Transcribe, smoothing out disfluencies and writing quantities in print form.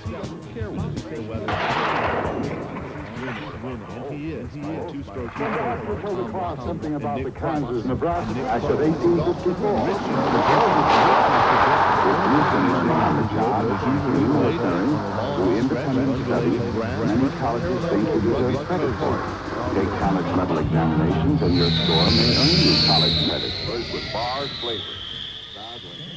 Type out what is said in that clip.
Something about the Kansas-Nebraska Act of 1854. Learning on the job is usually military through independent study. Many colleges think you deserve credit for it. Take college level examinations and your score may earn you college credit. With bars flavored.